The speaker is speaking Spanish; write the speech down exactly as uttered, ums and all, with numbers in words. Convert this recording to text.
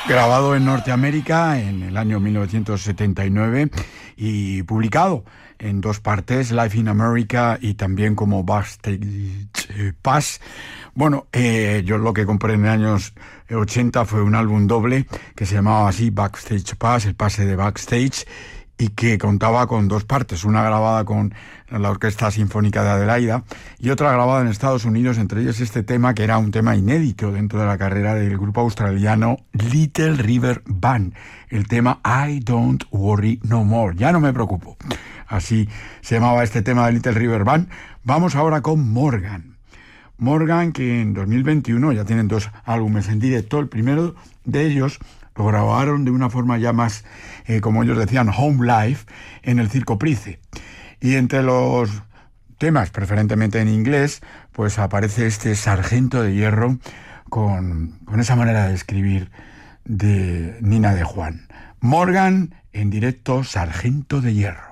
grabado en Norteamérica en el año mil novecientos setenta y nueve y publicado en dos partes, Live in America y también como Backstage Pass. Bueno, eh, yo lo que compré en los años ochenta fue un álbum doble que se llamaba así Backstage Pass, el pase de Backstage, y que contaba con dos partes, una grabada con la Orquesta Sinfónica de Adelaida y otra grabada en Estados Unidos, entre ellos este tema que era un tema inédito dentro de la carrera del grupo australiano Little River Band, el tema I Don't Worry No More, ya no me preocupo, así se llamaba este tema de Little River Band. Vamos ahora con Morgan. Morgan, que en dos mil veintiuno ya tienen dos álbumes en directo, el primero de ellos lo grabaron de una forma ya más, eh, como ellos decían, home live, en el Circo Price. Y entre los temas, preferentemente en inglés, pues aparece este Sargento de Hierro con, con esa manera de escribir de Nina de Juan. Morgan, en directo, Sargento de Hierro.